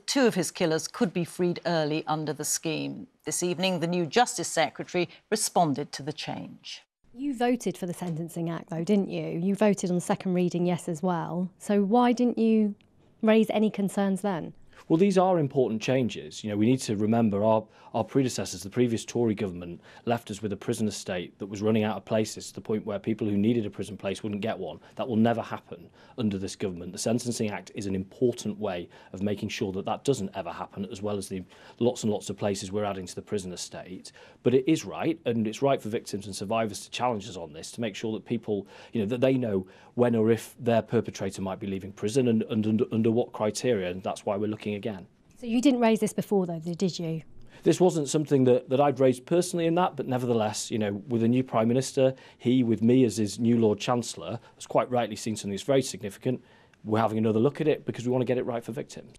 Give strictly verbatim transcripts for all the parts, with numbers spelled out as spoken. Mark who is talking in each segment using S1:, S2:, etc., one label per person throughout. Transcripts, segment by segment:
S1: two of his killers could be freed early under the scheme. This evening, the new Justice Secretary responded to the change.
S2: You voted for the Sentencing Act, though, didn't you? You voted on second reading yes as well. So why didn't you raise any concerns then?
S3: Well, these are important changes. You know, we need to remember our, our predecessors, the previous Tory government, left us with a prison estate that was running out of places to the point where people who needed a prison place wouldn't get one. That will never happen under this government. The Sentencing Act is an important way of making sure that that doesn't ever happen, as well as the lots and lots of places we're adding to the prison estate. But it is right, and it's right for victims and survivors to challenge us on this, to make sure that people, you know, that they know when or if their perpetrator might be leaving prison and, and under, under what criteria, and that's why we're looking again.
S2: So you didn't raise this before, though, did you?
S3: This wasn't something that, that I'd raised personally in that, but nevertheless, you know, with a new Prime Minister, he, with me as his new Lord Chancellor, has quite rightly seen something that's very significant. We're having another look at it because we want to get it right for victims.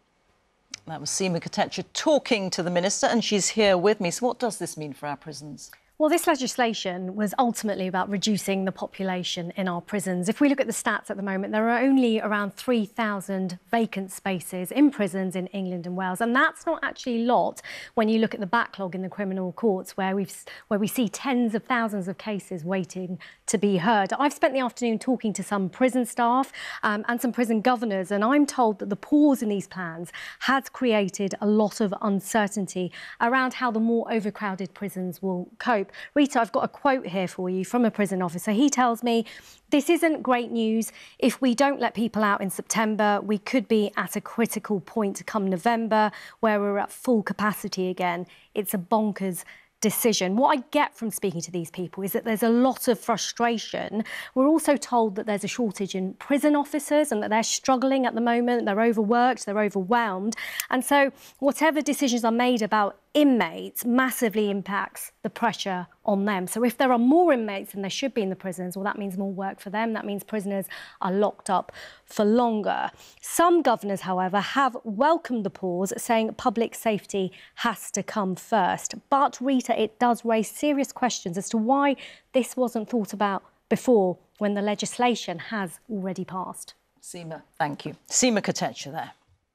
S1: That was Seema Kotecha talking to the Minister, and she's here with me. So what does this mean for our prisons?
S2: Well, this legislation was ultimately about reducing the population in our prisons. If we look at the stats at the moment, there are only around three thousand vacant spaces in prisons in England and Wales. And that's not actually a lot when you look at the backlog in the criminal courts, where, we've, where we see tens of thousands of cases waiting to be heard. I've spent the afternoon talking to some prison staff um, and some prison governors, and I'm told that the pause in these plans has created a lot of uncertainty around how the more overcrowded prisons will cope. Rita, I've got a quote here for you from a prison officer. He tells me, this isn't great news. If we don't let people out in September, we could be at a critical point come November where we're at full capacity again. It's a bonkers decision. What I get from speaking to these people is that there's a lot of frustration. We're also told that there's a shortage in prison officers and that they're struggling at the moment. They're overworked, they're overwhelmed. And so whatever decisions are made about inmates massively impacts the pressure on them. So if there are more inmates than there should be in the prisons, well, that means more work for them. That means prisoners are locked up for longer. Some governors, however, have welcomed the pause, saying public safety has to come first. But, Rita, it does raise serious questions as to why this wasn't thought about before, when the legislation has already passed.
S1: Seema, thank you. Seema Kotecha there.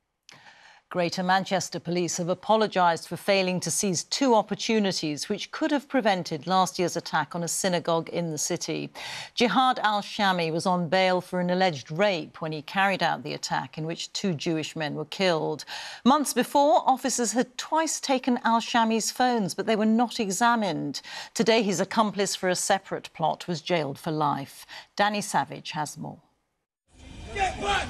S1: Greater Manchester Police have apologised for failing to seize two opportunities which could have prevented last year's attack on a synagogue in the city. Jihad al-Shami was on bail for an alleged rape when he carried out the attack in which two Jewish men were killed. Months before, officers had twice taken al-Shami's phones, but they were not examined. Today, his accomplice for a separate plot was jailed for life. Danny Savage has more.
S4: Get back!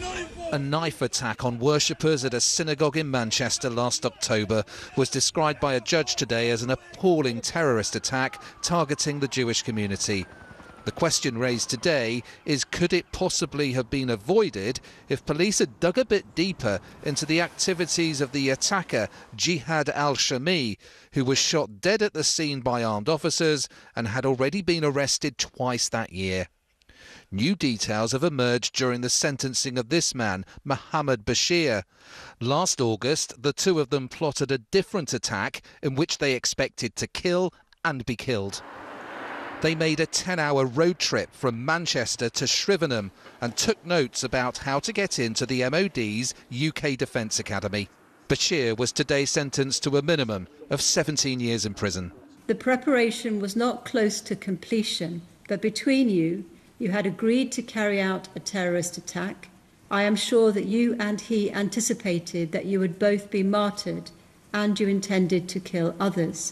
S4: A knife attack on worshippers at a synagogue in Manchester last October was described by a judge today as an appalling terrorist attack targeting the Jewish community. The question raised today is, could it possibly have been avoided if police had dug a bit deeper into the activities of the attacker, Jihad al-Shami, who was shot dead at the scene by armed officers and had already been arrested twice that year. New details have emerged during the sentencing of this man, Mohammed Bashir. Last August, the two of them plotted a different attack in which they expected to kill and be killed. They made a ten-hour road trip from Manchester to Shrivenham and took notes about how to get into the M O D's U K Defence Academy. Bashir was today sentenced to a minimum of seventeen years in prison.
S5: The preparation was not close to completion, but between you, you had agreed to carry out a terrorist attack. I am sure that you and he anticipated that you would both be martyred, and you intended to kill others.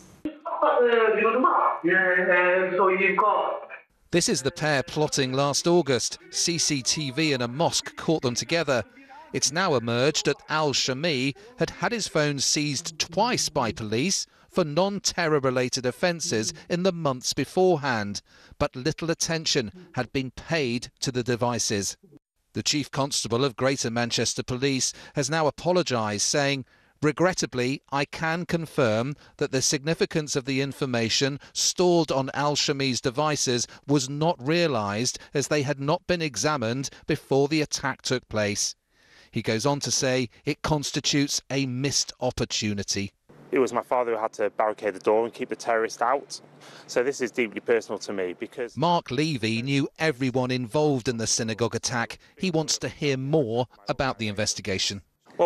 S4: This is the pair plotting last August. C C T V in a mosque caught them together. It's now emerged that al-Shami had had his phone seized twice by police for non-terror related offences in the months beforehand, but little attention had been paid to the devices. The Chief Constable of Greater Manchester Police has now apologised, saying, "Regrettably, I can confirm that the significance of the information stored on al-Shami's devices was not realised, as they had not been examined before the attack took place." He goes on to say it constitutes a missed opportunity.
S6: It was my father who had to barricade the door and keep the terrorist out. So this is deeply personal to me because...
S4: Mark Levy knew everyone involved in the synagogue attack. He wants to hear more about the investigation.